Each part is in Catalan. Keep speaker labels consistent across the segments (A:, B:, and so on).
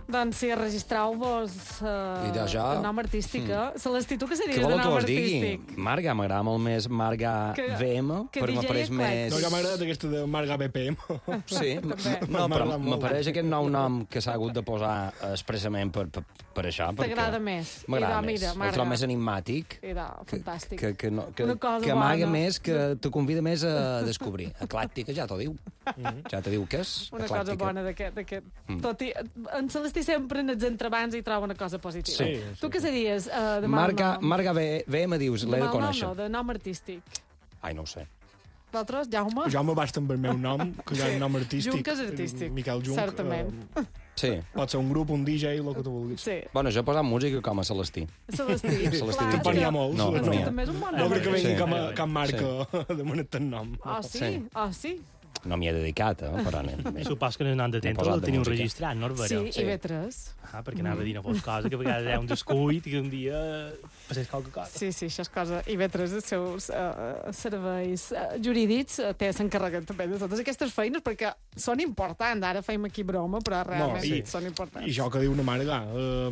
A: Doncs sí, registreu-vos el nom artístic. Celestí, tu què series de nom artístic?
B: Marga, m'agrada molt més Marga VM, però m'apareix més...
C: No, ja m'ha agradat aquesta de Marga BPM.
B: Sí, no, però m'apareix aquest nou nom que s'ha hagut de posar expressament per això.
A: T'agrada més?
B: M'agrada més. El trobo més enigmàtic.
A: Fantàstic.
B: Que amaga més, que te convida més a descobrir. Eclàctica ja t'ho diu. Ja te diu què és.
A: Una cosa bona d'aquest. Tot i... En Celestí sempre en els entrebancs hi troba una cosa positiva.
B: Sí.
A: Tu què series de mal nom?
B: Marga VM dius, l'he de conèixer.
A: No, de nom artístic.
B: Ai, no ho sé.
A: Vosaltres, Jaume?
C: Jaume basta amb el meu nom, que ja és nom artístic.
A: Junc és artístic,
C: Miquel Junc.
A: certament.
B: Sí.
C: Pot ser un grup, un DJ, el que tu vulguis.
A: Sí.
B: Bueno, jo he posat música com a Celestí.
A: Celestí.
C: Tampoc n'hi ha molts.
B: No n'hi ha.
A: També és un bon nom.
C: No crec que vingui cap marca de monet el nom.
A: Ah, sí? Ah, sí?
B: No m'hi he dedicat, però anem.
D: Supos que en el nom de temps el teniu registrat, no, Arbera?
A: Sí, i B3.
D: Perquè anava a dir no fos cosa, que a vegades hi ha un descuit i que un dia passés qualque cosa.
A: Sí, això és cosa. I B3, els seus serveis jurídics s'encarreguen també de totes aquestes feines, perquè són importants. Ara feim aquí broma, però realment són importants.
C: I això que diu una Marga,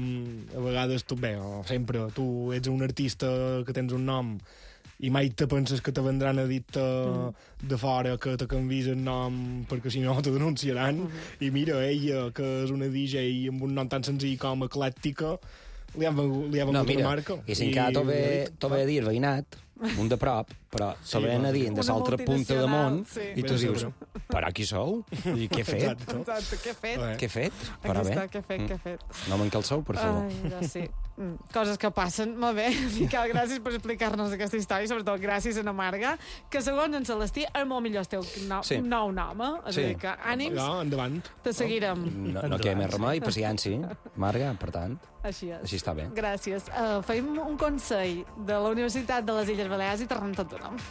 C: a vegades tu, sempre tu ets un artista que tens un nom i mai te penses que te vendran a dir de fora que te canvis el nom perquè si no te denunciaran. I mira, ella, que és una DJ amb un nom tan senzill com Eclèctica, li han vengut una marca.
B: I si encara t'ho ve a dir veïnat, un de prop, però t'ho ven a dir de l'altra punta de món, i tu dius, però qui sou? I què he fet?
A: Exacte, què he fet?
B: Què he fet? Però bé.
A: Què he fet?
B: No m'encalceu, per favor.
A: Ai, ja sí. Coses que passen. Molt bé, Miquel, gràcies per explicar-nos aquesta història, sobretot gràcies a na Marga, que segons en Celestí és molt millor el teu nou nom, És a dir, que ànims,
C: endavant.
A: te seguirem.
B: No queda més remei, paciència, Marga, per tant.
A: Així és.
B: Així està bé.
A: Gràcies. Fem un consell de la Universitat de les Illes Balears i tornem tot d'un nom.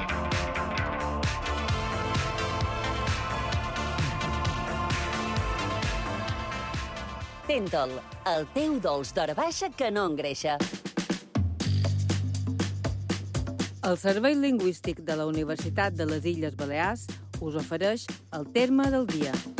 E: Tentol, el teu dolç d'hora baixa que no engreixa.
F: El Servei Lingüístic de la Universitat de les Illes Balears us ofereix el terme del dia.